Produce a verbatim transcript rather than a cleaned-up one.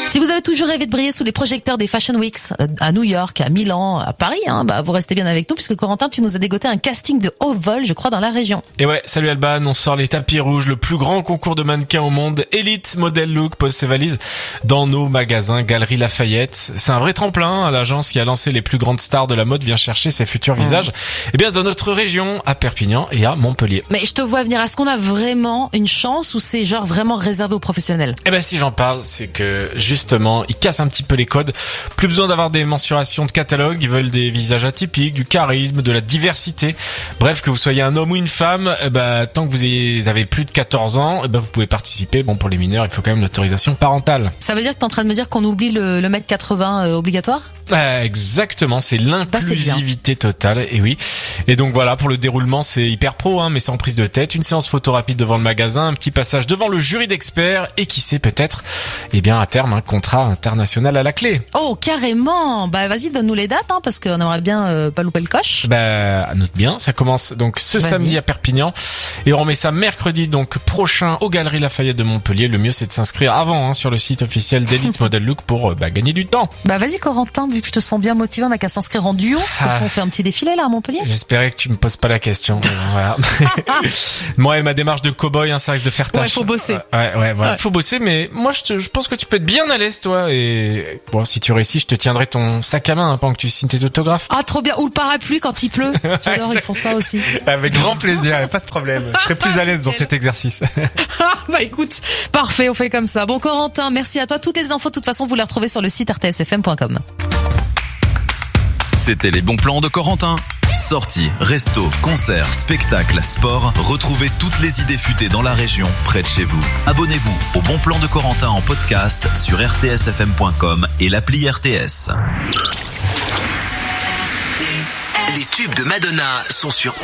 Si vous avez toujours rêvé de briller sous les projecteurs des Fashion Weeks à New York, à Milan, à Paris, hein, bah vous restez bien avec nous puisque Corentin, tu nous as dégoté un casting de haut vol, je crois, dans la région. Et ouais, salut Alban, on sort les tapis rouges, le plus grand concours de mannequins au monde. Elite Model Look pose ses valises dans nos magasins Galeries Lafayette. C'est un vrai tremplin. L'agence qui a lancé les plus grandes stars de la mode vient chercher ses futurs mmh. visages. Eh bien, dans notre région, à Perpignan et à Montpellier. Mais je te vois venir. Est-ce qu'on a vraiment une chance ou c'est genre vraiment réservé aux professionnels? Eh ben, si j'en parle, c'est que justement, ils cassent un petit peu les codes. Plus besoin d'avoir des mensurations de catalogue. Ils veulent des visages atypiques, du charisme, de la diversité. Bref, que vous soyez un homme ou une femme, eh ben, tant que vous avez plus de quatorze ans, eh ben, vous pouvez participer. Bon, pour les mineurs, il faut quand même l'autorisation parentale. Ça veut dire que t'es en train de me dire qu'on oublie le, le mètre quatre-vingts euh, obligatoire? Euh, exactement, c'est l'inclusivité bah, totale, et oui. Et donc voilà, pour le déroulement, c'est hyper pro, hein, mais sans prise de tête. Une séance photo rapide devant le magasin, un petit passage devant le jury d'experts, et qui sait peut-être, eh bien à terme, un contrat international à la clé. Oh, carrément. Bah vas-y, donne-nous les dates, hein, parce qu'on aimerait bien euh, pas louper le coche. Bah note bien, ça commence donc ce vas-y. samedi à Perpignan, et on remet ça mercredi donc prochain aux Galeries Lafayette de Montpellier. Le mieux c'est de s'inscrire avant hein, sur le site officiel d'Elite Model Look pour bah, gagner du temps. Bah vas-y Corentin, vu que je te sens bien motivé, on a qu'à s'inscrire en duo. Comme ah. ça on fait un petit défilé là à Montpellier. J'espérais que tu me poses pas la question. Voilà. Moi et ma démarche de cow-boy, hein, ça risque de faire tâche. Ouais, faut bosser. Ouais, ouais, voilà. Ouais. Faut bosser, mais moi je, te, je pense que tu peux être bien à l'aise toi. Et bon, si tu réussis, je te tiendrai ton sac à main hein, pendant que tu signes tes autographes. Ah trop bien. Ou le parapluie quand il pleut. J'adore, ils font ça aussi. Avec grand plaisir, pas de problème. Je serai plus à l'aise dans cet exercice. Bah écoute, parfait, on fait comme ça. Bon Corentin, merci à toi. Toutes les infos, de toute façon, vous les retrouvez sur le site r t s f m point com. C'était les bons plans de Corentin. Sorties, restos, concerts, spectacles, sport. Retrouvez toutes les idées futées dans la région, près de chez vous. Abonnez-vous au Bon Plan de Corentin en podcast sur r t s f m point com et l'appli R T S. Les tubes de Madonna sont sur